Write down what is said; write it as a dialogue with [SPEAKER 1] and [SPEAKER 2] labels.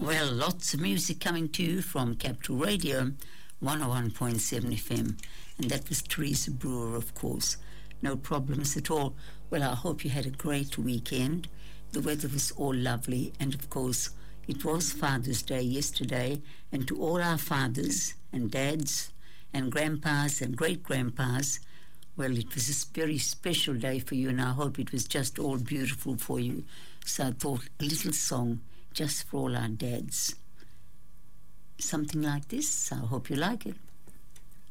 [SPEAKER 1] Well, lots of music coming to you from Capital Radio, 101.7 FM. And that was Teresa Brewer, of course. No problems at all. Well, I hope you had a great weekend. The weather was all lovely. And, of course, it was Father's Day yesterday. And to all our fathers and dads and grandpas and great-grandpas, well, it was a very special day for you, and I hope it was just all beautiful for you. So I thought a little song just for all our dads. Something like this. I hope you like it.